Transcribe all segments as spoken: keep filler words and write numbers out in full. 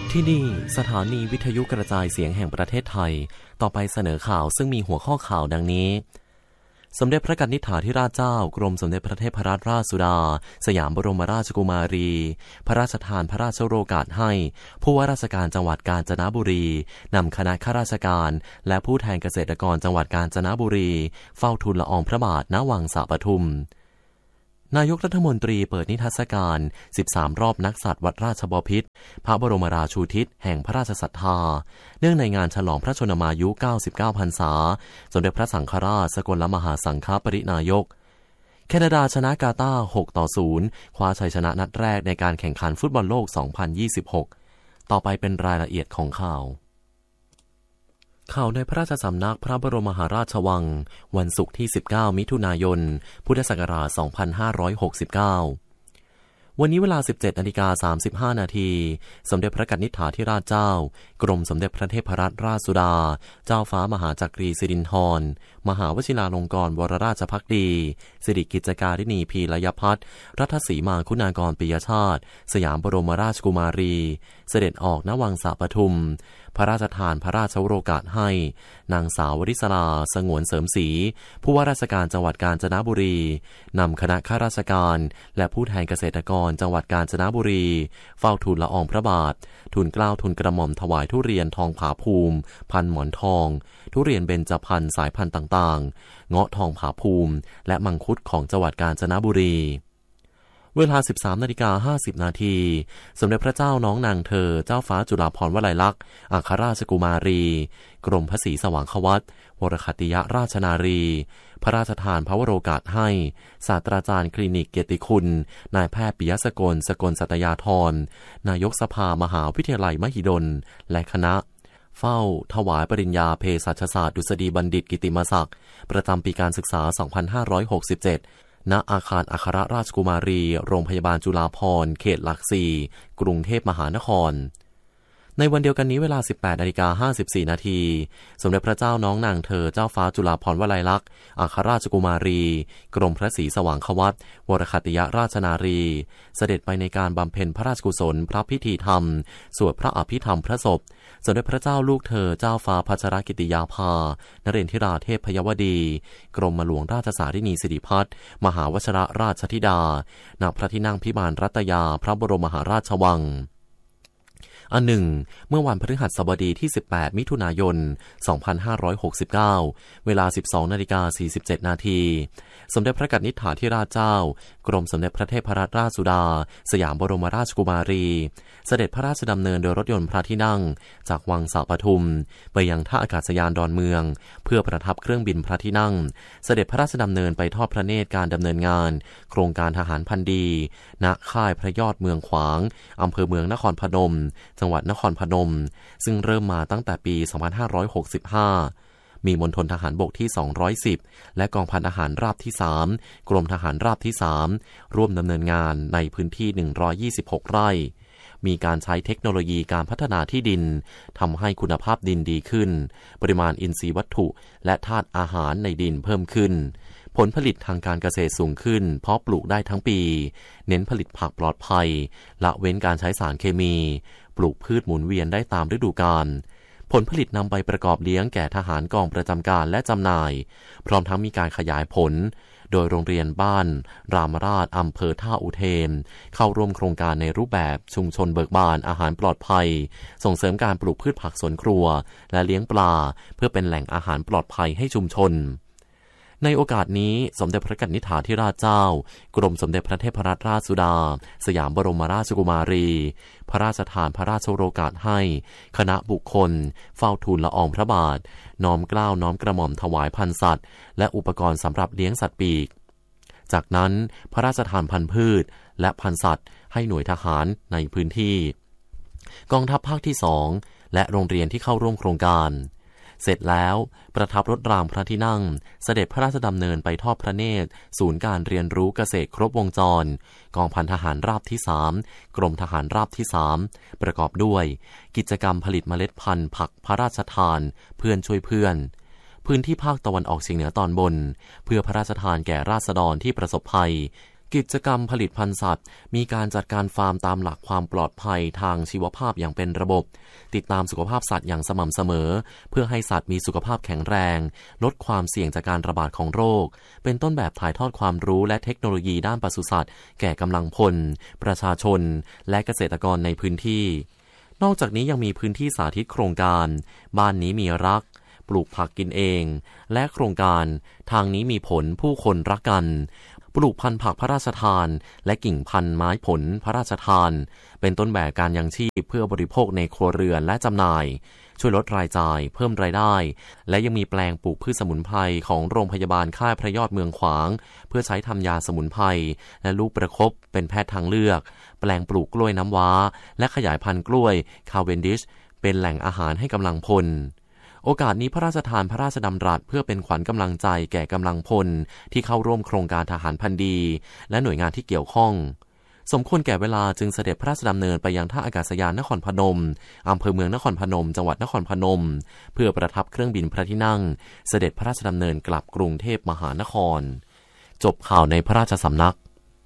ที่นี่สถานีวิทยุกระจายเสียงแห่งประเทศไทยต่อไปเสนอข่าวซึ่งมีหัวข้อข่าวดังนี้สมเด็จพระกนิษฐาธิราชเจ้ากรมสมเด็จพระเทพรัตนราชสุดาสยามบรมราชกุมารีพระราชทานพระราชโองการให้ผู้ว่าราชการจังหวัดกาญจนบุรีนำคณะข้าราชการและผู้แทนเกษตรกรจังหวัดกาญจนบุรีเฝ้าทูลละอองพระบาทณวังสะปทุมนายกรัฐมนตรีเปิดนิทรรศการสิบสามรอบนักสัตว์วัดราชบพิตรพระบรมราชูทิศแห่งพระราชศรัทธาเนื่องในงานฉลองพระชนมายุเก้าสิบเก้าพรรษาสมเด็จพระสังฆราชสกลมหาสังฆปรินายกแคนาดาชนะกาตาร์หกต่อศูนย์คว้าชัยชนะนัดแรกในการแข่งขันฟุตบอลโลกสองพันยี่สิบหกต่อไปเป็นรายละเอียดของข่าวข่าวในพระราชสำนักพระบรมมหาราชวังวันศุกร์ที่สิบเก้ามิถุนายนพุทธศักราชสองพันห้าร้อยหกสิบเก้าวันนี้เวลา สิบเจ็ดนาฬิกาสามสิบห้านาทีสมเด็จพระกนิษฐาธิราชเจ้ากรมสมเด็จพระเทพรัตนราชสุดาเจ้าฟ้ามหาจักรีสิรินธรมหาวชิราลงกรณ์วรราชภักดีสิริกิจการิณีพีรยพัฒน์รัตสีมาคุณากรปิยชาติสยามบรมราชกุมารีเสด็จออกณวังสะปทุมพระราชทานพระราชโองการให้นางสาววริศราสงวนเสริมศรีผู้ว่าราชการจังหวัดกาญจนบุรีนำคณะข้าราชการและผู้แทนเกษตรกรจังหวัดกาญจนบุรีเฝ้าทูลละอองพระบาททูลเกล้าทูลกระหม่อมถวายทุเรียนทองผาภูมิพันหมอนทองทุเรียนเบญจพรรณสายพันธุ์ต่างๆเงาะทองผาภูมิและมังคุดของจังหวัดกาญจนบุรีเวลา สิบสามนาฬิกาห้าสิบนาทีสมเด็จพระเจ้าน้องนางเธอเจ้าฟ้าจุฬาภรณ์วลัยลักษณ์อัครราชกุมารีกรมพระศรีสว่างควัตรวรคัตติยราชนารีพระราชทานพระวโรกาสให้ศาสตราจารย์คลินิกเกียรติคุณนายแพทย์ปิยสกลสกลสัตยาธรนายกสภามหาวิทยาลัยมหิดลและคณะเฝ้าถวายปริญญาเภสัชศาสตร์ดุษฎีบัณฑิตกิติมศักดิ์ประจำปีการศึกษาสองพันห้าร้อยหกสิบเจ็ดณอาคารอัครราชกุมารีโรงพยาบาลจุฬาภรณ์เขตหลักสี่กรุงเทพมหานครในวันเดียวกันนี้เวลา สิบแปดนาฬิกาห้าสิบสี่นาทีสมเด็จพระเจ้าน้องนางเธอเจ้าฟ้าจุฬาภรณ์วลัยลักษณ์อัครราชกุมารีกรมพระศรีสว่างควัตรวรคัตติยราชนารีเสด็จไปในการบำเพ็ญพระราชกุศลพระพิธีธรรมสวดพระอภิธรรมพระศพสมเด็จพระเจ้าลูกเธอเจ้าฟ้าพัชรกิติยาภานเรนทิราเทพพยวดีกรมหลวงราชสารินีสิริพัฒน์มหาวชรราชธิดาณพระที่นั่งพิมานรัตยาพระบรมมหาราชวังอันหนึ่งเมื่อวันพฤหัสบดีที่สิบแปดมิถุนายนสองพันห้าร้อยหกสิบเก้าเวลา สิบสองนาฬิกาสี่สิบเจ็ดนาทีสมเด็จพระกนิษฐาธิราชเจ้ากรมสมเด็จพระเทพรัตนราชสุดาสยามบรมราชกุมารีเสด็จพระราชดำเนินโดยรถยนต์พระที่นั่งจากวังสะปทุมไปยังท่าอากาศยานดอนเมืองเพื่อประทับเครื่องบินพระที่นั่งเสด็จพระราชดำเนินไปทอดพระเนตรการดำเนินงานโครงการทหารพันดีณค่ายพระยอดเมืองขวางอำเภอเมืองนครพนมจังหวัดนครพนมซึ่งเริ่มมาตั้งแต่ปีสองพันห้าร้อยหกสิบห้ามีมณฑลทหารบกที่สองร้อยสิบและกองพันทหารราบที่สามกรมทหารราบที่สามร่วมดำเนินงานในพื้นที่หนึ่งร้อยยี่สิบหกไร่มีการใช้เทคโนโลยีการพัฒนาที่ดินทำให้คุณภาพดินดีขึ้นปริมาณอินทรีย์วัตถุและธาตุอาหารในดินเพิ่มขึ้นผลผลิตทางการเกษตรสูงขึ้นเพราะปลูกได้ทั้งปีเน้นผลิตผักปลอดภัยละเว้นการใช้สารเคมีปลูกพืชหมุนเวียนได้ตามฤดูกาลผลผลิตนำไปประกอบเลี้ยงแก่ทหารกองประจำการและจำหน่ายพร้อมทั้งมีการขยายผลโดยโรงเรียนบ้านรามราชอำเภอท่าอุเทนเข้าร่วมโครงการในรูปแบบชุมชนเบิกบานอาหารปลอดภัยส่งเสริมการปลูกพืชผักสวนครัวและเลี้ยงปลาเพื่อเป็นแหล่งอาหารปลอดภัยให้ชุมชนในโอกาสนี้สมเด็จพระกนิษฐาธิราชเจ้ากรมสมเด็จพระเทพรัตนราชสุดาสยามบรมราชกุมารีพระราชทานพระราชโองการให้คณะบุคคลเฝ้าทูลละอองพระบาทน้อมเกล้าน้อมกระหม่อมถวายพันธุ์สัตว์และอุปกรณ์สำหรับเลี้ยงสัตว์ปีกจากนั้นพระราชทานพันธุ์พืชและพันธุ์สัตว์ให้หน่วยทหารในพื้นที่กองทัพภาคที่สองและโรงเรียนที่เข้าร่วมโครงการเสร็จแล้วประทับรถรางพระที่นั่งเสด็จพระราชดำเนินไปทอดพระเนตรศูนย์การเรียนรู้เกษตรครบวงจรกองพันทหารราบที่สามกรมทหารราบที่สามประกอบด้วยกิจกรรมผลิตเมล็ดพันธุ์ผักพระราชทานเพื่อนช่วยเพื่อนพื้นที่ภาคตะวันออกเฉียงเหนือตอนบนเพื่อพระราชทานแก่ราษฎรที่ประสบภัยกิจกรรมผลิตพันธุ์สัตว์มีการจัดการฟาร์มตามหลักความปลอดภัยทางชีวภาพอย่างเป็นระบบติดตามสุขภาพสัตว์อย่างสม่ำเสมอเพื่อให้สัตว์มีสุขภาพแข็งแรงลดความเสี่ยงจากการระบาดของโรคเป็นต้นแบบถ่ายทอดความรู้และเทคโนโลยีด้านปศุสัตว์แก่กำลังพลประชาชนและเกษตรกรในพื้นที่นอกจากนี้ยังมีพื้นที่สาธิตโครงการบ้านนี้มีรักปลูกผักกินเองและโครงการทางนี้มีผลผู้คนรักกันปลูกพันธุ์ผักพระราชทานและกิ่งพันธุ์ไม้ผลพระราชทานเป็นต้นแบบการยังชีพเพื่อบริโภคในครัวเรือนและจำหน่ายช่วยลดรายจ่ายเพิ่มรายได้และยังมีแปลงปลูกพืชสมุนไพรของโรงพยาบาลค่ายพระยอดเมืองขวางเพื่อใช้ทำยาสมุนไพรและลูกประคบเป็นแพทย์ทางเลือกแปลงปลูกกล้วยน้ำว้าและขยายพันธุ์กล้วยคาเวนดิชเป็นแหล่งอาหารให้กำลังพลโอกาสนี้พระราชทานพระราชดำรัสเพื่อเป็นขวัญกำลังใจแก่กำลังพลที่เข้าร่วมโครงการทหารพันดีและหน่วยงานที่เกี่ยวข้องสมควรแก่เวลาจึงเสด็จพระราชดำเนินไปยังท่าอากาศยานนครพนมอำเภอเมืองนครพนมจังหวัดนครพนมเพื่อประทับเครื่องบินพระที่นั่งเสด็จพระราชดำเนินกลับกรุงเทพมหานครจบข่าวในพระราชสำนัก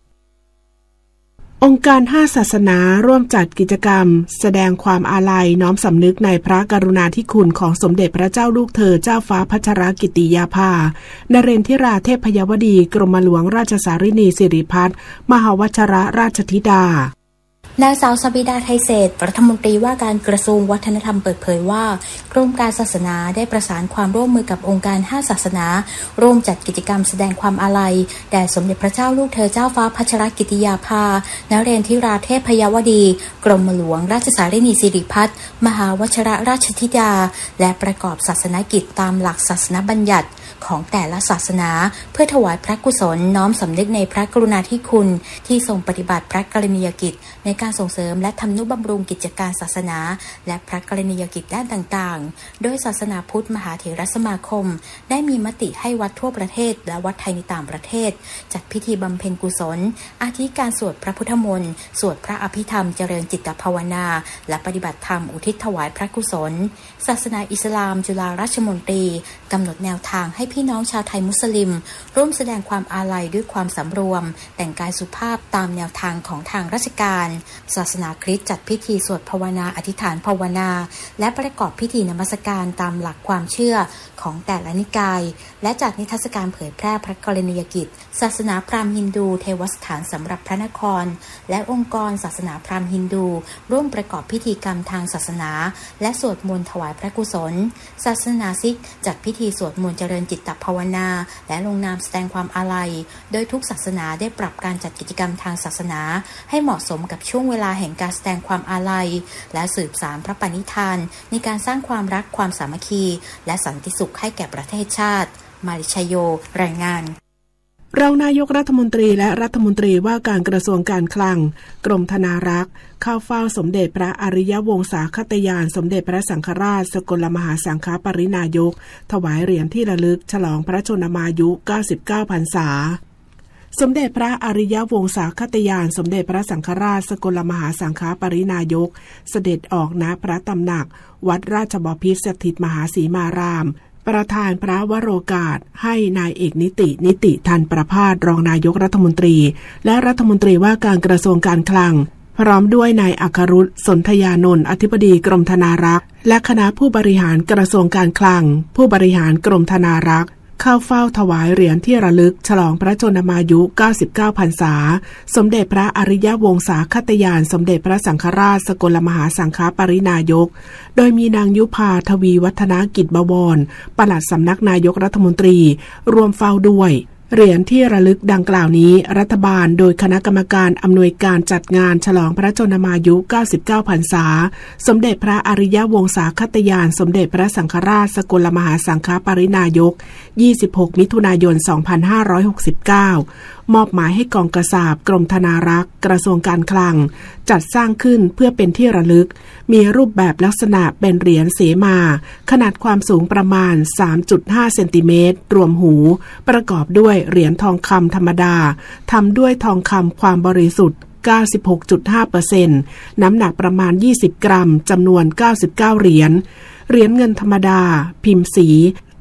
องค์การห้าศาสนาร่วมจัดกิจกรรมแสดงความอาลัยน้อมสำนึกในพระกรุณาธิคุณของสมเด็จพระเจ้าลูกเธอเจ้าฟ้าพัชรกิติยาภานเรนทิราเทพยวดีกรมหลวงราชสารินีสิริพัฒน์มหาวชรราชธิดานางสาวสบิดาไทยเศรษฐ์รัฐมนตรีว่าการกระทรวงวัฒนธรรมเปิดเผยว่ากรมการศาสนาได้ประสานความร่วมมือกับองค์การห้าศาสนาร่วมจัดกิจกรรมแสดงความอาลัยแด่สมเด็จพระเจ้าลูกเธอเจ้าฟ้าพัชรกิติยาภานเรนทิราเทพยวดีกรมหลวงราชสารินีสิริพัฒน์มหาวชรราชธิดาและประกอบศาสนกิจตามหลักศาสนบัญญัติของแต่ละศาสนาเพื่อถวายพระกุศลน้อมสำนึกในพระกรุณาธิคุณที่ทรงปฏิบัติพระกรณียกิจในการส่งเสริมและทำนุบำรุงกิจการศาสนาและพระกรณียกิจด้านต่างๆโดยศาสนาพุทธมหาเถรสมาคมได้มีมติให้วัดทั่วประเทศและวัดไทยในต่างประเทศจัดพิธีบำเพ็ญกุศลอาทิการสวดพระพุทธมนต์สวดพระอภิธรรมเจริญจิตภาวนาและปฏิบัติธรรมอุทิศถวายพระกุศลศาสนาอิสลามจุฬาราชมนตรีกำหนดแนวทางให้พี่น้องชาวไทยมุสลิมร่วมแสดงความอาลัยด้วยความสำรวมแต่งกายสุภาพตามแนวทางของทางราชการศาสนาคริสต์จัดพิธีสวดภาวนาอธิษฐานภาวนาและประกอบพิธีนมัสการตามหลักความเชื่อของแต่ละนิกายและจัดนิทรรศการเผยแพร่พระกรณียกิจศาสนาพราหมณ์ฮินดูเทวสถานสำหรับพระนครและองค์กรศาสนาพราหมณ์ฮินดูร่วมประกอบพิธีกรรมทางศาสนาและสวดมนต์ถวายพระกุศลศาสนาซิกจัดพิธีสวดมนต์เจริญจิตตภาวนาและลงนามแสดงความอาลัยโดยทุกศาสนาได้ปรับการจัดกิจกรรมทางศาสนาให้เหมาะสมกับช่วงเวลาแห่งการแสดงความอาลัยและสืบสานพระปณิธานในการสร้างความรักความสามัคคีและสันติสุขให้แก่ประเทศชาติมาริชโยรายงานรองนายกรัฐมนตรีและรัฐมนตรีว่าการกระทรวงการคลังกรมธนารักษ์เข้าเฝ้าสมเด็จพระอริยวงศาคตยานสมเด็จพระสังฆราชสกลมหาสังฆปรินายกถวายเหรียญที่ระลึกฉลองพระชนมายุเก้าสิบเก้าพรรษาสมเด็จพระอริยวงศาคตยานสมเด็จพระสังฆราชสกลมหาสังฆปรินายกเสด็จออกณพระตำหนักวัดราชบพิตรสถิตมหาสีมารามประธานพระวโรกาสให้นายเอกนิตินิติทันประภาสรองนายกรัฐมนตรีและรัฐมนตรีว่าการกระทรวงการคลังพร้อมด้วยนายอัครรุตสนธยานนท์อธิบดีกรมธนารักษ์และคณะผู้บริหารกระทรวงการคลังผู้บริหารกรมธนารักษ์เข้าเฝ้าถวายเหรียญที่ระลึกฉลองพระชนมายุเก้าสิบเก้าพรรษาสมเด็จพระอริยวงศาคตยานสมเด็จพระสังฆราชสกลมหาสังฆปรินายกโดยมีนางยุพาทวีวัฒนกิจบวรปลัดสำนักนายกรัฐมนตรีร่วมเฝ้าด้วยเหรียญที่ระลึกดังกล่าวนี้รัฐบาลโดยคณะกรรมการอำนวยการจัดงานฉลองพระชนมายุเก้าสิบเก้าพรรษาสมเด็จพระอริยวงศาคตยานสมเด็จพระสังฆราชสกลมหาสังฆปรินายกยี่สิบหกมิถุนายนสองพันห้าร้อยหกสิบเก้ามอบหมายให้กองกษาปกรมธนารักษ์กระทรวงการคลังจัดสร้างขึ้นเพื่อเป็นที่ระลึกมีรูปแบบลักษณะเป็นเหรียญเสมาขนาดความสูงประมาณ สามจุดห้า เซนติเมตรรวมหูประกอบด้วยเหรียญทองคำธรรมดาทำด้วยทองคำความบริสุทธิ์ เก้าสิบหกจุดห้าเปอร์เซ็นต์ น้ำหนักประมาณยี่สิบกรัมจำนวนเก้าสิบเก้าเหรียญเหรียญเงินธรรมดาพิมพ์สี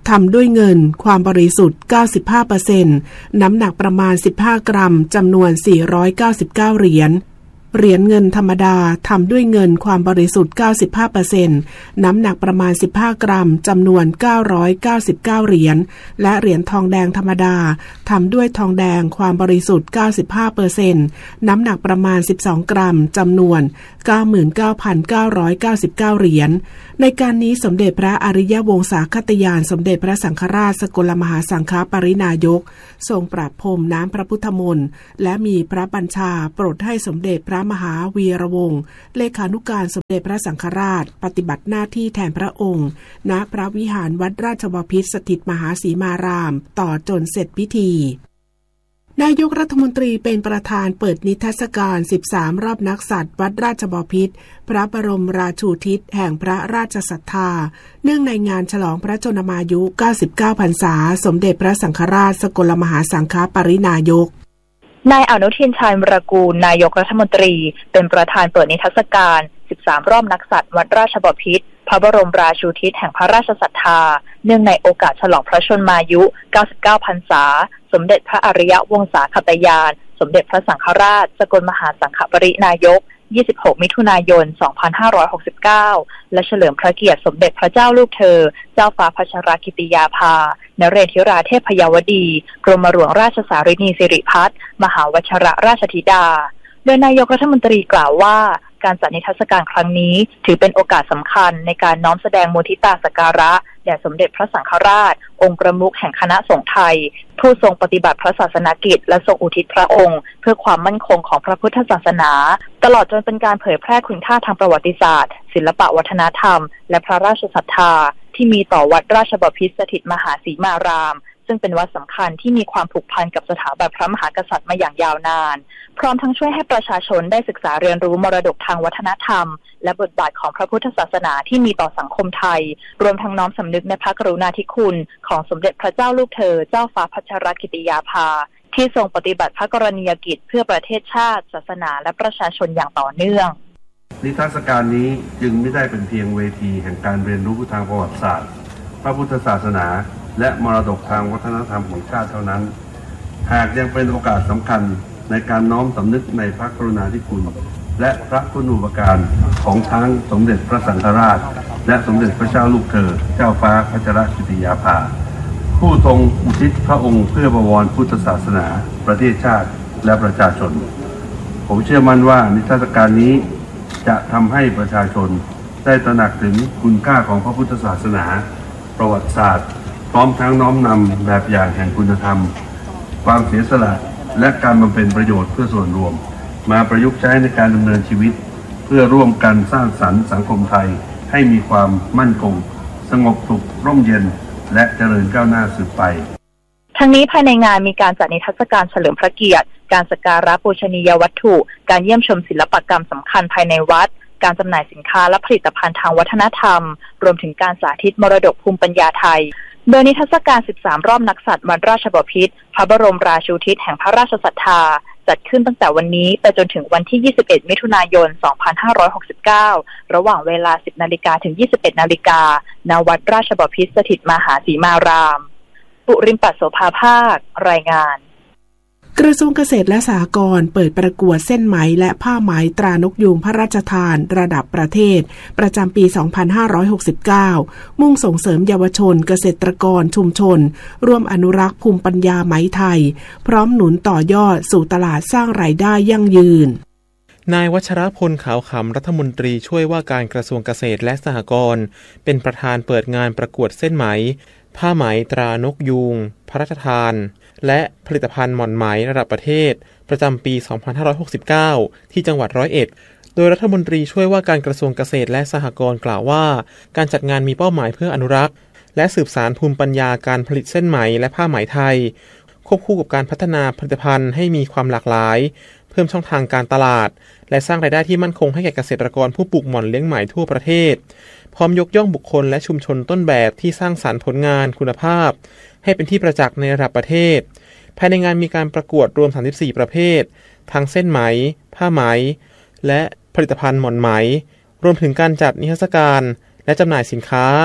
ทำด้วยเงินความบริสุทธิ์ เก้าสิบห้าเปอร์เซ็นต์ น้ำหนักประมาณสิบห้ากรัมจำนวนสี่ร้อยเก้าสิบเก้าเหรียญเหรียญเงินธรรมดาทำด้วยเงินความบริสุทธิ์ เก้าสิบห้าเปอร์เซ็นต์ น้ำหนักประมาณสิบห้ากรัมจำนวนเก้าร้อยเก้าสิบเก้าเหรียญและเหรียญทองแดงธรรมดาทำด้วยทองแดงความบริสุทธิ์ เก้าสิบห้าเปอร์เซ็นต์ น้ำหนักประมาณสิบสองกรัมจำนวน เก้าหมื่นเก้าพันเก้าร้อยเก้าสิบเก้าเหรียญในการนี้สมเด็จพระอริยวงศาคตยานสมเด็จพระสังฆราชสกลมหาสังฆปรินายกทรงประพรมน้ำพระพุทธมนต์และมีพระบัญชาโปรดให้สมเด็จพระมหาวีระวงศ์เลขานุการสมเด็จพระสังฆราชปฏิบัติหน้าที่แทนพระองค์ณพระวิหารวัดราชบพิตรสถิตมหาสีมารามต่อจนเสร็จพิธีนายกรัฐมนตรีเป็นประธานเปิดนิทรรศการสิบสามรอบนักสัตว์วัดราชบพิตรพระบรมราชูทิศแห่งพระราชศรัทธาเนื่องในงานฉลองพระชนมายุเก้าสิบเก้าพรรษาสมเด็จพระสังฆราชสกลมหาสังฆปรินายกนายอนุทินชาญวิรากูลนายกรัฐมนตรีเป็นประธานเปิดนิทรรศการสิบสามรอบนักสัตว์วัดราชบพิตรพระบรมราชูทิศแห่งพระราชศรัทธาเนื่องในโอกาสฉลองพระชนมายุเก้าสิบเก้าพรรษาสมเด็จพระอริยวงศาคตยานสมเด็จพระสังฆราชสกลมหาสังฆปรินายกยี่สิบหกมิถุนายนสองพันห้าร้อยหกสิบเก้าและเฉลิมพระเกียรติสมเด็จพระเจ้าลูกเธอเจ้าฟ้าพัชรกิติยาภานเรศธิราเทพยวดีกรมหลวงราชสารินีสิริพัฒน์มหาวชิรราชธิดาโดยนายกรัฐมนตรีกล่าวว่าการจัดนิทรรศการครั้งนี้ถือเป็นโอกาสสำคัญในการน้อมแสดงมุทิตาสักการะแด่สมเด็จพระสังฆราชองค์ประมุขแห่งคณะสงฆ์ไทยผู้ทรงปฏิบัติพระศาสนกิจและทรงอุทิศพระองค์เพื่อความมั่นคงของพระพุทธศาสนาตลอดจนเป็นการเผยแพร่คุณค่าทางประวัติศาสตร์ศิลปวัฒนธรรมและพระราชศรัทธาที่มีต่อวัดราชบพิตรสถิตมหาสีมารามซึ่งเป็นวัดสำคัญที่มีความผูกพันกับสถาบันพระมหากษัตริย์มาอย่างยาวนานพร้อมทั้งช่วยให้ประชาชนได้ศึกษาเรียนรู้มรดกทางวัฒนธรรมและบทบาทของพระพุทธศาสนาที่มีต่อสังคมไทยรวมทั้งน้อมสำนึกในพระกรุณาธิคุณของสมเด็จพระเจ้าลูกเธอเจ้าฟ้าพัชรกิติยาภาที่ทรงปฏิบัติพระกรณียกิจเพื่อประเทศชาติศาสนาและประชาชนอย่างต่อเนื่องนิทรรศการนี้จึงไม่ได้เป็นเพียงเวทีแห่งการเรียนรู้ทางประวัติศาสตร์พระพุทธศาสนาและมรดกทางวัฒนธรรมของชาติเท่านั้นหากยังเป็นโอกาสสำคัญในการน้อมสำนึกในพระกรุณาธิคุณและพระคุณูปการของทั้งสมเด็จพระสังฆราชและสมเด็จพระเจ้าลูกเธอเจ้าฟ้าพัชรกิติยาภาผู้ทรงอุทิศพระองค์เพื่อบวรพุทธศาสนาประเทศชาติและประชาชนผมเชื่อมั่นว่านิทรรศการนี้จะทำให้ประชาชนได้ตระหนักถึงคุณค่าของพระพุทธศาสนาประวัติศาสตร์พร้อมทั้งน้อมนำแบบอย่างแห่งคุณธรรมความเสียสละและการบำเพ็ญประโยชน์เพื่อส่วนรวมมาประยุกต์ใช้ในการดำเนินชีวิตเพื่อร่วมกันสร้างสรรค์สังคมไทยให้มีความมั่นคงสงบสุขร่มเย็นและเจริญก้าวหน้าสืบไปทั้งนี้ภายในงานมีการจัดนิทรรศการเฉลิมพระเกียรติการสักการะปูชนียวัตถุการเยี่ยมชมศิลปกรรมสำคัญภายในวัดการจำหน่ายสินค้าและผลิตภัณฑ์ทางวัฒนธรรมรวมถึงการสาธิตมรดกภูมิปัญญาไทยโดยนิทรรศการสิบสามรอบนักสัตว์วัดราชบพิตรพระบรมราชูทิศแห่งพระราชศรัทธาจัดขึ้นตั้งแต่วันนี้ไปจนถึงวันที่ยี่สิบเอ็ดมิถุนายนสองพันห้าร้อยหกสิบเก้าระหว่างเวลา สิบนาฬิกา ถึง ยี่สิบเอ็ดนาฬิกา ณ วัดราชบพิตรสถิตมหาสีมารามปุริมปัสโสภาภาครายงานกระทรวงเกษตรและสหกรณ์เปิดประกวดเส้นไหมและผ้าไหมตรานกยูงพระราชทานระดับประเทศประจำปี สองพันห้าร้อยหกสิบเก้า มุ่งส่งเสริมเยาวชนเกษตรกรชุมชนร่วมอนุรักษ์ภูมิปัญญาไหมไทยพร้อมหนุนต่อยอดสู่ตลาดสร้างรายได้ยั่งยืนนายวัชรพลขาวขำรัฐมนตรีช่วยว่าการกระทรวงเกษตรและสหกรณ์เป็นประธานเปิดงานประกวดเส้นไหมผ้าไหมตรานกยูงพระราชทานและผลิตภัณฑ์หม่อนไหมระดับประเทศประจำปี สองพันห้าร้อยหกสิบเก้า ที่จังหวัดร้อยเอ็ดโดยรัฐมนตรีช่วยว่าการกระทรวงเกษตรและสหกรณ์กล่าวว่าการจัดงานมีเป้าหมายเพื่ออนุรักษ์และสืบสานภูมิปัญญาการผลิตเส้นไหมและผ้าไหมไทยควบคู่กับการพัฒนาผลิตภัณฑ์ให้มีความหลากหลายเพิ่มช่องทางการตลาดและสร้างรายได้ที่มั่นคงให้แก่เกษตรกรผู้ปลูกหม่อนเลี้ยงไหมทั่วประเทศพร้อมยกย่องบุคคลและชุมชนต้นแบบที่สร้างสรรค์ผลงานคุณภาพให้เป็นที่ประจักษ์ในระดับประเทศภายในงานมีการประกวดรวมสามสิบสี่ประเภททั้งเส้นไหมผ้าไหมและผลิตภัณฑ์หม่อนไหมรวมถึงการจัดนิทรรศการและจำหน่ายสินค้าเ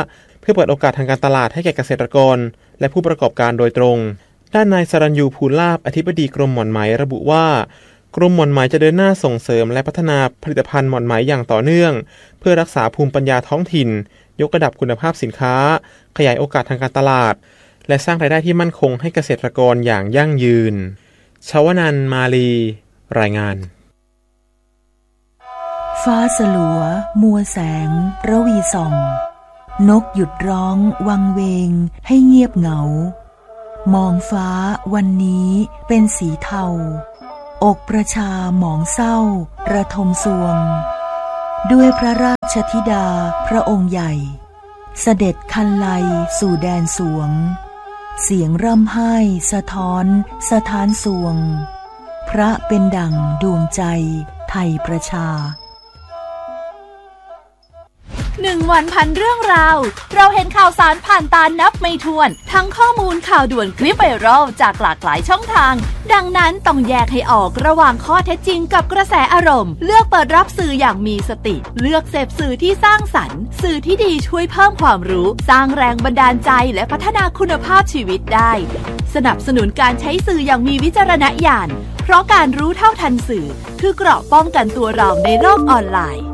พื่อเปิดโอกาสทางการตลาดให้แก่เกษตรกรและผู้ประกอบการโดยตรงด้านนายสรัญยูภูลาภอธิบดีกรมหม่อนไหมระบุว่ากรมหม่อนไหมจะเดินหน้าส่งเสริมและพัฒนาผลิตภัณฑ์หม่อนไหมอย่างต่อเนื่องเพื่อรักษาภูมิปัญญาท้องถิ่นยกระดับคุณภาพสินค้าขยายโอกาสทางการตลาดและสร้างรายได้ที่มั่นคงให้เกษตรกรอย่างยั่งยืนชวนันท์มาลีรายงานฟ้าสลัวมัวแสงระวีส่องนกหยุดร้องวังเวงให้เงียบเหงามองฟ้าวันนี้เป็นสีเทาอกประชาหมองเศร้าระทมสวงด้วยพระราชธิดาพระองค์ใหญ่เสด็จคันไลสู่แดนสวงเสียงร่ำไห้สะท้อนสะท้านสวงพระเป็นดั่งดวงใจไทยประชาหนึ่งวันพันเรื่องราวเราเห็นข่าวสารผ่านตานับไม่ถ้วนทั้งข้อมูลข่าวด่วนคลิปไวรัลจากหลากหลายช่องทางดังนั้นต้องแยกให้ออกระหว่างข้อเท็จจริงกับกระแสอารมณ์เลือกเปิดรับสื่ออย่างมีสติเลือกเสพสื่อที่สร้างสรรค์สื่อที่ดีช่วยเพิ่มความรู้สร้างแรงบันดาลใจและพัฒนาคุณภาพชีวิตได้สนับสนุนการใช้สื่ออย่างมีวิจารณญาณเพราะการรู้เท่าทันสื่อคือเกราะป้องกันตัวเราในโลกออนไลน์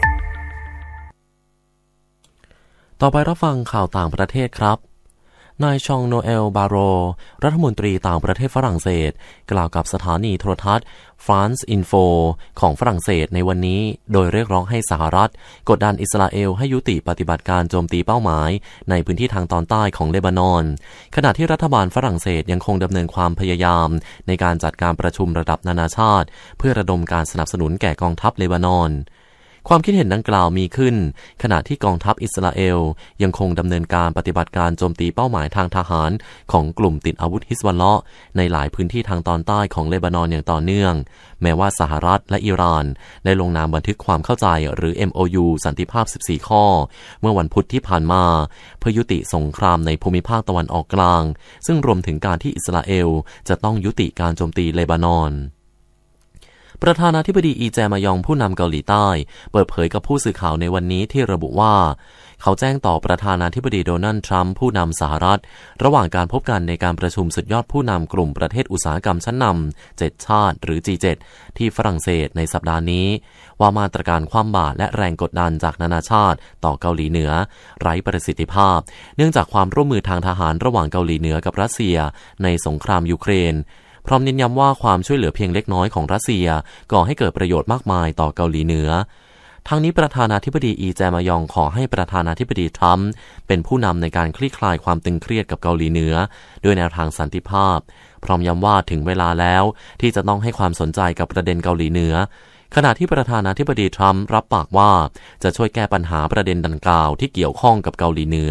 ต่อไปรับฟังข่าวต่างประเทศครับนายชองโนเอลบาโรรัฐมนตรีต่างประเทศฝรั่งเศสกล่าวกับสถานีโทรทัศน์ France Info ของฝรั่งเศสในวันนี้โดยเรียกร้องให้สหรัฐกดดันอิสราเอลให้ยุติปฏิบัติการโจมตีเป้าหมายในพื้นที่ทางตอนใต้ของเลบานอนขณะที่รัฐบาลฝรั่งเศสยังคงดำเนินความพยายามในการจัดการประชุมระดับนานาชาติเพื่อระดมการสนับสนุนแก่กองทัพเลบานอนความคิดเห็นดังกล่าวมีขึ้นขณะที่กองทัพอิสราเอลยังคงดำเนินการปฏิบัติการโจมตีเป้าหมายทางทหารของกลุ่มติดอาวุธฮิซบอลเลาะห์ในหลายพื้นที่ทางตอนใต้ของเลบานอนอย่างต่อเนื่องแม้ว่าสหรัฐและอิหร่านได้ลงนามบันทึกความเข้าใจหรือ เอ็ม โอ ยู สันติภาพสิบสี่ข้อเมื่อวันพุธที่ผ่านมาเพื่อยุติสงครามในภูมิภาคตะวันออกกลางซึ่งรวมถึงการที่อิสราเอลจะต้องยุติการโจมตีเลบานอนประธานาธิบดีอีแจมายองผู้นำเกาหลีใต้เปิดเผยกับผู้สื่อข่าวในวันนี้ที่ระบุว่าเขาแจ้งต่อประธานาธิบดีโดนัลด์ทรัมป์ผู้นำสหรัฐระหว่างการพบกันในการประชุมสุดยอดผู้นำกลุ่มประเทศอุตสาหกรรมชั้นนำเจ็ดชาติหรือ จี เจ็ด ที่ฝรั่งเศสในสัปดาห์นี้ว่ามาตรการคว่ำบาตรและแรงกดดันจากนานาชาติต่อเกาหลีเหนือไร้ประสิทธิภาพเนื่องจากความร่วมมือทางทหารระหว่างเกาหลีเหนือกับรัสเซียในสงครามยูเครนพร้อมเน้นย้ำว่าความช่วยเหลือเพียงเล็กน้อยของรัสเซียก่อให้เกิดประโยชน์มากมายต่อเกาหลีเหนือทั้งนี้ประธานาธิบดีอีแจมายองขอให้ประธานาธิบดีทรัมป์เป็นผู้นำในการคลี่คลายความตึงเครียดกับเกาหลีเหนือด้วยแนวทางสันติภาพพร้อมย้ำว่าถึงเวลาแล้วที่จะต้องให้ความสนใจกับประเด็นเกาหลีเหนือขณะที่ประธานาธิบดีทรัมป์รับปากว่าจะช่วยแก้ปัญหาประเด็นดังกล่าวที่เกี่ยวข้องกับเกาหลีเหนือ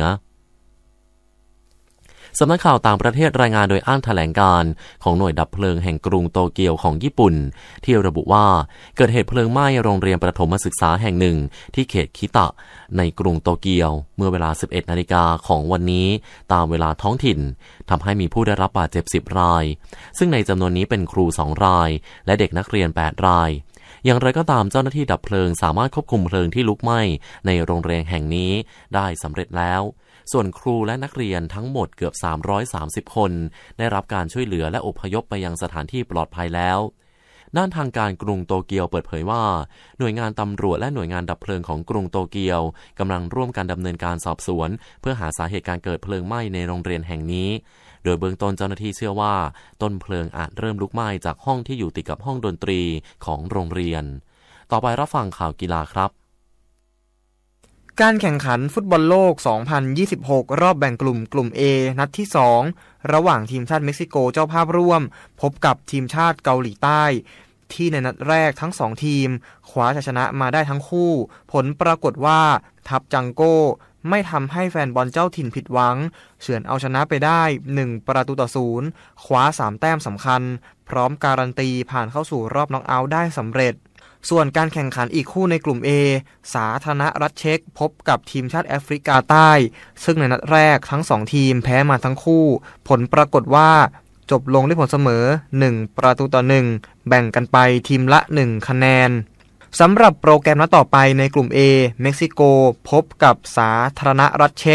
สำนักข่าวต่างประเทศรายงานโดยอ้างแถลงการของหน่วยดับเพลิงแห่งกรุงโตเกียวของญี่ปุ่นที่ระบุว่าเกิดเหตุเพลิงไหม้โรงเรียนประถมศึกษาแห่งหนึ่งที่เขตคิตะในกรุงโตเกียวเมื่อเวลา สิบเอ็ดนาฬิกาของวันนี้ตามเวลาท้องถิ่นทำให้มีผู้ได้รับบาดเจ็บสิบรายซึ่งในจำนวนนี้เป็นครูสองรายและเด็กนักเรียนแปดรายอย่างไรก็ตามเจ้าหน้าที่ดับเพลิงสามารถควบคุมเพลิงที่ลุกไหม้ในโรงเรียนแห่งนี้ได้สำเร็จแล้วส่วนครูและนักเรียนทั้งหมดเกือบสามร้อยสามสิบคนได้รับการช่วยเหลือและอพยพไปยังสถานที่ปลอดภัยแล้วด้านทางการกรุงโตเกียวเปิดเผยว่าหน่วยงานตำรวจและหน่วยงานดับเพลิงของกรุงโตเกียวกำลังร่วมกันดำเนินการสอบสวนเพื่อหาสาเหตุการเกิดเพลิงไหม้ในโรงเรียนแห่งนี้โดยเบื้องต้นเจ้าหน้าที่เชื่อว่าต้นเพลิงอาจเริ่มลุกไหม้จากห้องที่อยู่ติดกับห้องดนตรีของโรงเรียนต่อไปรับฟังข่าวกีฬาครับการแข่งขันฟุตบอลโลก สองพันยี่สิบหก รอบแบ่งกลุ่มกลุ่ม A นัดที่ สองระหว่างทีมชาติเม็กซิโกเจ้าภาพร่วมพบกับทีมชาติเกาหลีใต้ที่ในนัดแรกทั้งสองทีมคว้าชัยชนะมาได้ทั้งคู่ผลปรากฏว่าทัพจังโก้ไม่ทำให้แฟนบอลเจ้าถิ่นผิดหวังเฉือนเอาชนะไปได้หนึ่งประตูต่อศูนย์คว้าสามแต้มสำคัญพร้อมการันตีผ่านเข้าสู่รอบน็อกเอาท์ได้สำเร็จส่วนการแข่งขันอีกคู่ในกลุ่ม A สาธารณรัฐเช็กพบกับทีมชาติแอฟริกาใต้ซึ่งในนัดแรกทั้งสองทีมแพ้มาทั้งคู่ผลปรากฏว่าจบลงด้วยผลเสมอหนึ่งประตูต่อหนึ่งแบ่งกันไปทีมละหนึ่งคะแนนสำหรับโปรแกรมนัดต่อไปในกลุ่ม A เม็กซิโกพบกับสาธารณรัฐเช็ก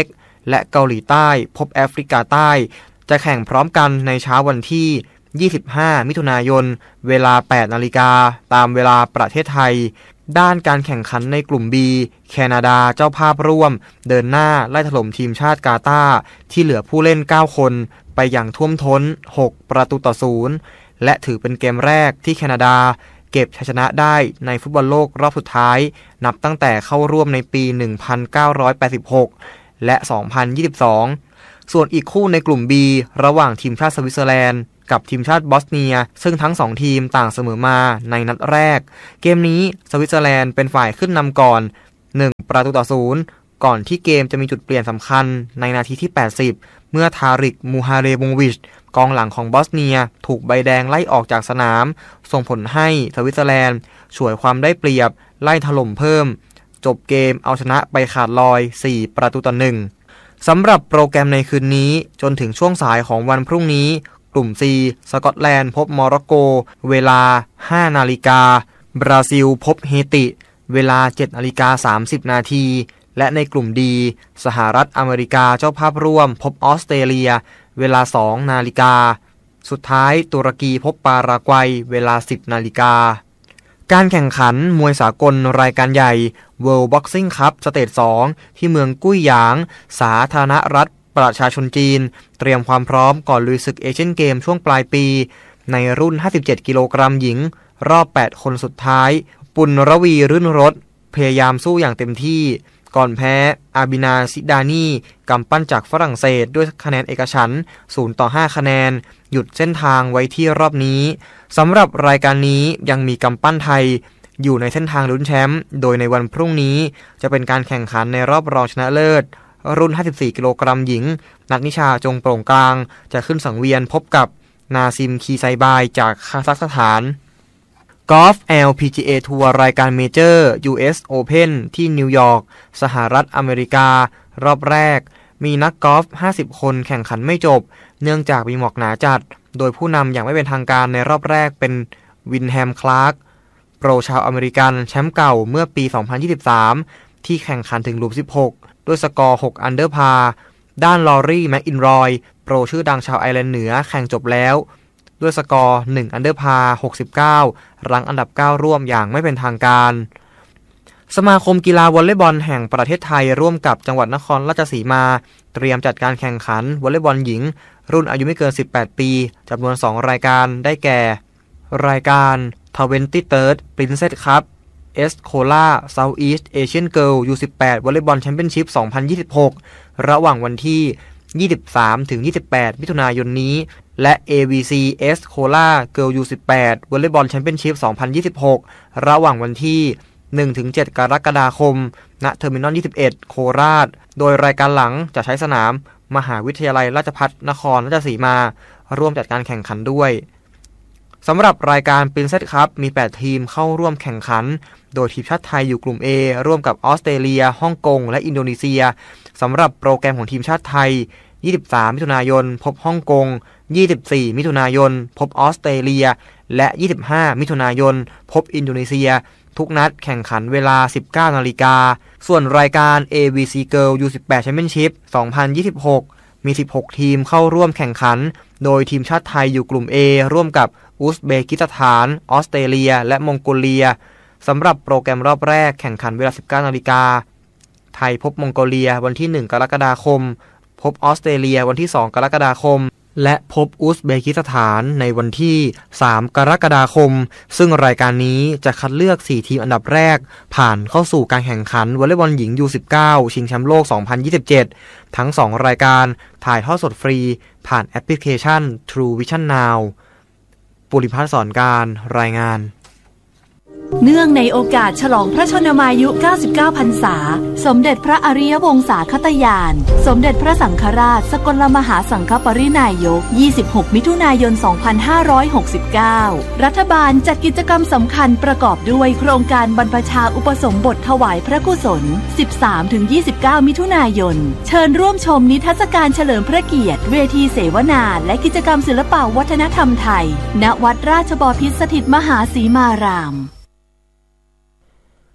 และเกาหลีใต้พบแอฟริกาใต้จะแข่งพร้อมกันในเช้าวันที่ยี่สิบห้ามิถุนายนเวลา แปดนาฬิกาตามเวลาประเทศไทยด้านการแข่งขันในกลุ่ม B แคนาดาเจ้าภาพร่วมเดินหน้าไล่ถล่มทีมชาติกาตาร์ที่เหลือผู้เล่นเก้าคนไปอย่างท่วมท้นหกประตูต่อศูนย์และถือเป็นเกมแรกที่แคนาดาเก็บชัยชนะได้ในฟุตบอลโลกรอบสุดท้ายนับตั้งแต่เข้าร่วมในปี หนึ่งพันเก้าร้อยแปดสิบหก และ สองพันยี่สิบสอง ส่วนอีกคู่ในกลุ่ม B ระหว่างทีมชาติสวิตเซอร์แลนด์กับทีมชาติบอสเนียซึ่งทั้งสองทีมต่างเสมอมาในนัดแรกเกมนี้สวิตเซอร์แลนด์เป็นฝ่ายขึ้นนำก่อนหนึ่งประตูต่อศูนย์ก่อนที่เกมจะมีจุดเปลี่ยนสำคัญในนาทีที่แปดสิบเมื่อทาริกมูฮาเรบงวิชกองหลังของบอสเนียถูกใบแดงไล่ออกจากสนามส่งผลให้สวิตเซอร์แลนด์ฉวยความได้เปรียบไล่ถล่มเพิ่มจบเกมเอาชนะไปขาดลอยสี่ประตูต่อหนึ่งสำหรับโปรแกรมในคืนนี้จนถึงช่วงสายของวันพรุ่งนี้กลุ่ม C สกอตแลนด์พบโมร็อกโกเวลา ห้านาฬิกาบราซิลพบเฮติเวลา เจ็ดนาฬิกาสามสิบนาทีและในกลุ่ม D สหรัฐอเมริกาเจ้าภาพร่วมพบออสเตรเลียเวลา สองนาฬิกาสุดท้ายตุรกีพบปารากวัยเวลา สิบนาฬิกาการแข่งขันมวยสากลรายการใหญ่ World Boxing Cup สเตจสองที่เมืองกุ้ยหยางสาธารณรัฐประชาชนจีนเตรียมความพร้อมก่อนลุยศึกเอเชียนเกมช่วงปลายปีในรุ่นห้าสิบเจ็ดกิโลกรัมหญิงรอบแปดคนสุดท้ายปุณรวีรื่นรสพยายามสู้อย่างเต็มที่ก่อนแพ้อาบินาซิดานีกำปั้นจากฝรั่งเศสด้วยคะแนนเอกฉันท์ศูนย์ต่อห้าคะแนนหยุดเส้นทางไว้ที่รอบนี้สำหรับรายการนี้ยังมีกำปั้นไทยอยู่ในเส้นทางลุ้นแชมป์โดยในวันพรุ่งนี้จะเป็นการแข่งขันในรอบรองชนะเลิศรุ่นห้าสิบสี่กิโลกรัมหญิงนัทนิชาจงโปร่งกลางจะขึ้นสังเวียนพบกับนาซิมคีไซบายจากคาซัคสถานกอล์ฟ แอล พี จี เอ ทัวร์รายการเมเจอร์ ยู เอส Open ที่นิวยอร์กสหรัฐอเมริการอบแรกมีนักกอล์ฟห้าสิบคนแข่งขันไม่จบเนื่องจากมีหมอกหนาจัดโดยผู้นำอย่างไม่เป็นทางการในรอบแรกเป็นวินแฮมคลาร์กโปรชาวอเมริกันแชมป์เก่าเมื่อปี สองพันยี่สิบสาม ที่แข่งขันถึงหลุมสิบหกด้วยสกอร์หกอันเดอร์พาร์ด้านลอรี่แม็กอินรอยโปรชื่อดังชาวไอร์แลนด์เหนือแข่งจบแล้วด้วยสกอร์หนึ่งอันเดอร์พาร์หกสิบเก้ารั้งอันดับเก้าร่วมอย่างไม่เป็นทางการสมาคมกีฬาวอลเลย์บอลแห่งประเทศไทยร่วมกับจังหวัดนครราชสีมาเตรียมจัดการแข่งขันวอลเลย์บอลหญิงรุ่นอายุไม่เกินสิบแปดปีจำนวนสองรายการได้แก่รายการ ยี่สิบสาม Princess Cup Escola Southeast Asian Girl ยู สิบแปด Volleyball Championship สองพันยี่สิบหกระหว่างวันที่ยี่สิบสามถึงยี่สิบแปดมิถุนายนนี้และ เอ วี ซี Escola Girl ยู สิบแปด Volleyball Championship สองพันยี่สิบหกระหว่างวันที่หนึ่งถึงเจ็ดกรกฎาคมณเทอร์มินอลยี่สิบเอ็ดโคราชโดยรายการหลังจะใช้สนามมหาวิทยาลัยราชภัฏนครราชสีมาร่วมจัดการแข่งขันด้วยสำหรับรายการ Princess Cup มีแปดทีมเข้าร่วมแข่งขันโดยทีมชาติไทยอยู่กลุ่ม A ร่วมกับออสเตรเลียฮ่องกงและอินโดนีเซียสำหรับโปรแกรมของทีมชาติไทยยี่สิบสามมิถุนายนพบฮ่องกงยี่สิบสี่มิถุนายนพบออสเตรเลียและยี่สิบห้ามิถุนายนพบอินโดนีเซียทุกนัดแข่งขันเวลา สิบเก้านาฬิกาส่วนรายการ เอ วี ซี Girl ยู สิบแปด Championship สองพันยี่สิบหกมีสิบหกทีมเข้าร่วมแข่งขันโดยทีมชาติไทยอยู่กลุ่ม A ร่วมกับอุซเบกิสถานออสเตรเลียและมองโกเลียสำหรับโปรแกรมรอบแรกแข่งขันเวลา สิบเก้านาฬิกาไทยพบมองโกเลียวันที่หนึ่งกรกฎาคมพบออสเตรเลียวันที่สองกรกฎาคมและพบอุซเบกิสถานในวันที่สามกรกฎาคมซึ่งรายการนี้จะคัดเลือกสี่ทีมอันดับแรกผ่านเข้าสู่การแข่งขันวอลเลย์บอลหญิง ยู สิบเก้า ชิงแชมป์โลก สองพันยี่สิบเจ็ด ทั้งสองรายการถ่ายทอดสดฟรีผ่านแอปพลิเคชัน True Vision Now ปุริพัฒน์สอนการรายงานเนื่องในโอกาสฉลองพระชนมายุเก้าสิบเก้าพรรษาสมเด็จพระอริยวงศาคตญาณสมเด็จพระสังฆราชสกลมหาสังฆปรินายกยี่สิบหกมิถุนายนสองพันห้าร้อยหกสิบเก้ารัฐบาลจัดกิจกรรมสำคัญประกอบด้วยโครงการบรรพชาอุปสมบทถวายพระกุศล สิบสามถึงยี่สิบเก้า มิถุนายนเชิญร่วมชมนิทรรศการเฉลิมพระเกียรติเวทีเสวนาและกิจกรรมศิลปวัฒนธรรมไทยณวัดราชบพิตรสถิตมหาสีมาราม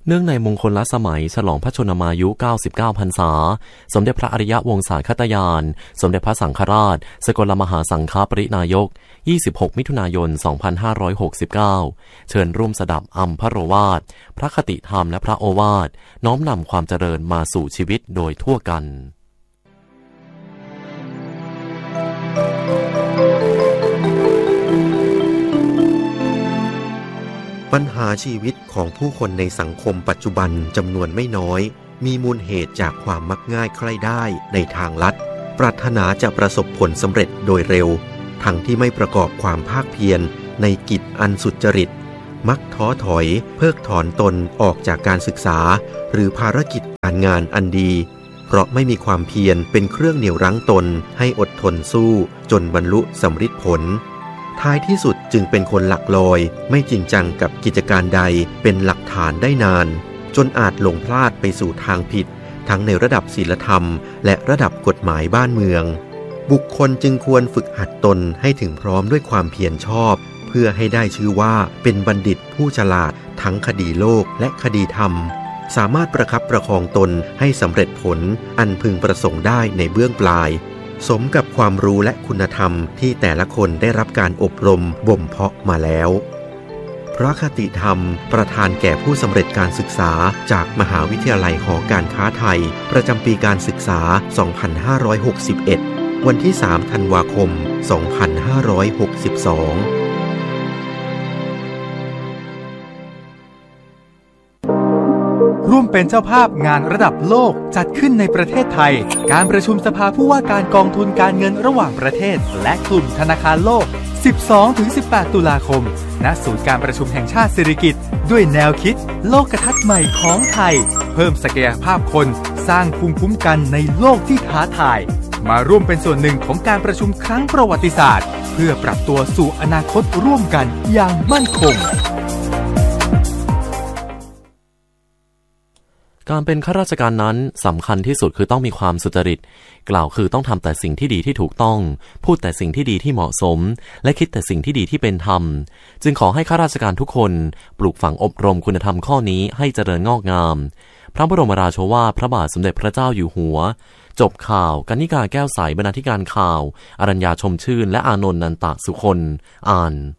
เนื่องในมงคลละสมัยฉลองพระชนมายุเก้าสิบเก้าพรรษาสมเด็จพระอริยวงศาคตยานสมเด็จพระสังฆราชสกลมหาสังฆปรินายกยี่สิบหกมิถุนายนสองพันห้าร้อยหกสิบเก้าเชิญร่วมสดับอัมพโรวาทพระคติธรรมและพระโอวาทน้อมนำความเจริญมาสู่ชีวิตโดยทั่วกันปัญหาชีวิตของผู้คนในสังคมปัจจุบันจำนวนไม่น้อยมีมูลเหตุจากความมักง่ายใคร่ได้ในทางลัดปรารถนาจะประสบผลสำเร็จโดยเร็วทั้งที่ไม่ประกอบความภาคเพียรในกิจอันสุจริตมักท้อถอยเพิกถอนตนออกจากการศึกษาหรือภารกิจการงานอันดีเพราะไม่มีความเพียรเป็นเครื่องเหนี่ยวรั้งตนให้อดทนสู้จนบรรลุสำฤทธิผลท้ายที่สุดจึงเป็นคนหลักลอยไม่จริงจังกับกิจการใดเป็นหลักฐานได้นานจนอาจหลงพลาดไปสู่ทางผิดทั้งในระดับศีลธรรมและระดับกฎหมายบ้านเมืองบุคคลจึงควรฝึกหัดตนให้ถึงพร้อมด้วยความเพียรชอบเพื่อให้ได้ชื่อว่าเป็นบัณฑิตผู้ฉลาดทั้งคดีโลกและคดีธรรมสามารถประคับประคองตนให้สำเร็จผลอันพึงประสงค์ได้ในเบื้องปลายสมกับความรู้และคุณธรรมที่แต่ละคนได้รับการอบรมบ่มเพาะมาแล้วพระคติธรรมประทานแก่ผู้สำเร็จการศึกษาจากมหาวิทยาลัยหอการค้าไทยประจำปีการศึกษา สองพันห้าร้อยหกสิบเอ็ด วันที่ สามธันวาคม สองพันห้าร้อยหกสิบสองร่วมเป็นเจ้าภาพงานระดับโลกจัดขึ้นในประเทศไทยการประชุมสภาผู้ว่าการกองทุนการเงินระหว่างประเทศและกลุ่มธนาคารโลก สิบสองถึงสิบแปด ตุลาคมณศูนย์การประชุมแห่งชาติสิริกิติ์ด้วยแนวคิดโลกทัศน์ใหม่ของไทยเพิ่มศักยภาพคนสร้างภูมิคุ้มกันในโลกที่ท้าทายมาร่วมเป็นส่วนหนึ่งของการประชุมครั้งประวัติศาสตร์เพื่อปรับตัวสู่อนาคตร่วมกันอย่างมั่นคงการเป็นข้าราชการนั้นสำคัญที่สุดคือต้องมีความสุจริตกล่าวคือต้องทำแต่สิ่งที่ดีที่ถูกต้องพูดแต่สิ่งที่ดีที่เหมาะสมและคิดแต่สิ่งที่ดีที่เป็นธรรมจึงขอให้ข้าราชการทุกคนปลูกฝังอบรมคุณธรรมข้อนี้ให้เจริญงอกงามพระบรมราโชวาทพระบาทสมเด็จพระเจ้าอยู่หัวจบข่าวกนิกาแก้วใสบรรณาธิการข่าวอรัญญาชมชื่นและอานนท์นันตะสุคนอ่าน